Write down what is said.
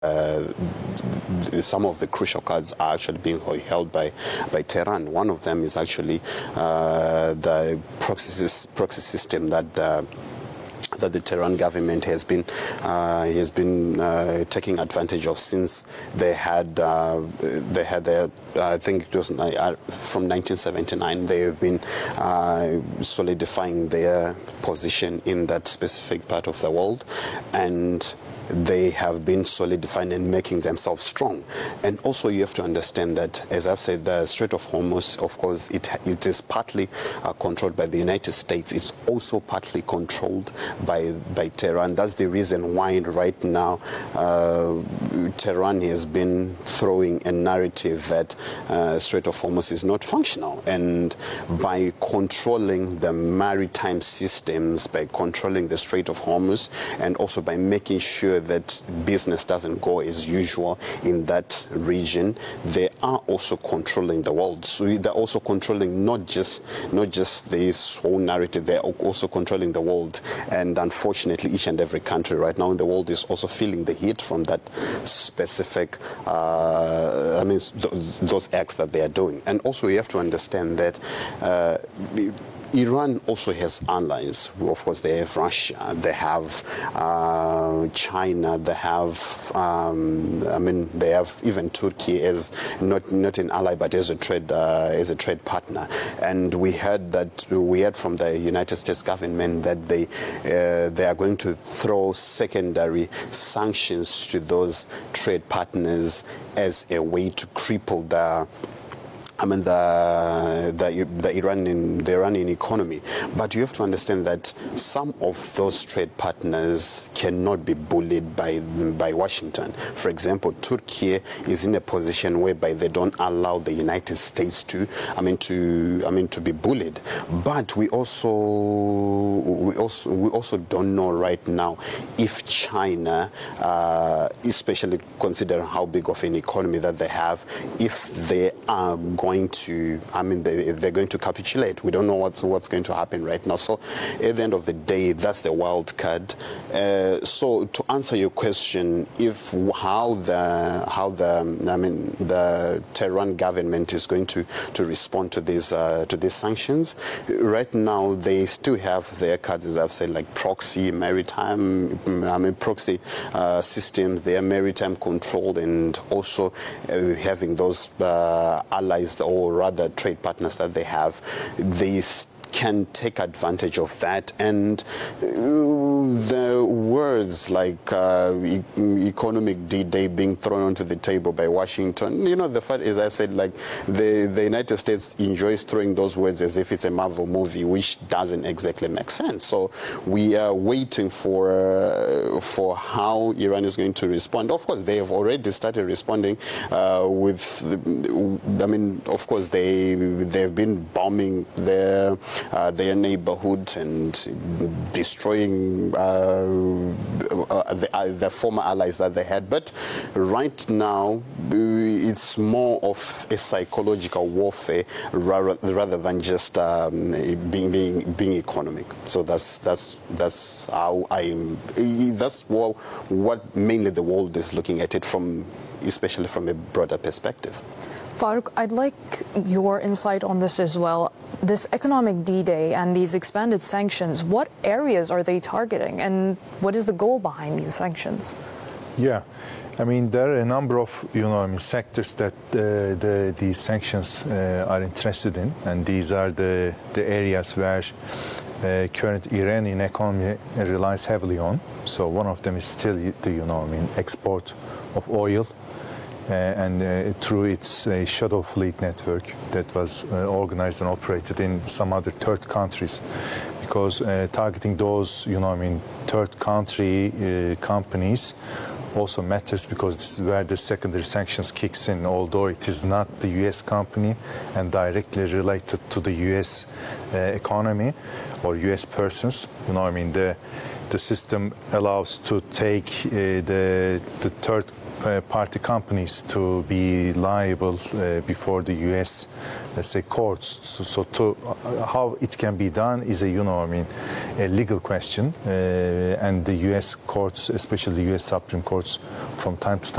some of the crucial cards are actually being held by Tehran. One of them is actually the proxy system that the Tehran government has been taking advantage of since they had their, I think it was from 1979. They have been solidifying their position in that specific part of the world, and they have been solidifying and making themselves strong. And also you have to understand that, as I've said, the Strait of Hormuz, of course, it is partly controlled by the United States. It's also partly controlled by Tehran. That's the reason why right now Tehran has been throwing a narrative that Strait of Hormuz is not functional. And by controlling the maritime systems, by controlling the Strait of Hormuz, and also by making sure that business doesn't go as usual in that region, they are also controlling the world. So they're also controlling not just this whole narrative, they're also controlling the world. And unfortunately, each and every country right now in the world is also feeling the heat from that specific, those acts that they are doing. And also you have to understand that Iran also has allies. Of course, they have Russia, they have China, they have, they have even Turkey as not an ally, but as a trade partner. And we heard from the United States government that they are going to throw secondary sanctions to those trade partners as a way to cripple the Iranian economy. But you have to understand that some of those trade partners cannot be bullied by Washington. For example, Turkey is in a position whereby they don't allow the United States to be bullied. But we also don't know right now if China, especially considering how big of an economy that they have, if they are going to, they're going to capitulate. We don't know what's going to happen right now. So at the end of the day, that's the wild card. So to answer your question, how the Tehran government is going to respond to these sanctions, right now they still have their cards, as I've said, like proxy systems, their maritime control, and also having those allies, or rather trade partners that they have. They can take advantage of that, and the words like economic D-Day being thrown onto the table by Washington, the fact is, I've said, like the United States enjoys throwing those words as if it's a Marvel movie, which doesn't exactly make sense. So we are waiting for how Iran is going to respond. Of course, they have already started responding of course, they've been bombing their neighborhood and destroying the former allies that they had. But right now, it's more of a psychological warfare rather than just being economic. So that's how that's what mainly the world is looking at it from, especially from a broader perspective. Faruk, I'd like your insight on this as well. This economic D-Day and these expanded sanctions, what areas are they targeting, and what is the goal behind these sanctions? Yeah, there are a number of sectors that these sanctions are interested in, and these are the areas where current Iranian economy relies heavily on. So one of them is still the export of oil. And through its shadow fleet network that was organized and operated in some other third countries, because targeting those, third country companies also matters, because this is where the secondary sanctions kicks in, although it is not the U.S. company and directly related to the U.S. economy or U.S. persons. The system allows to take the third party companies to be liable before the U.S. let's say courts. So to how it can be done is a legal question, and the U.S. courts, especially the U.S. Supreme Courts, from time to time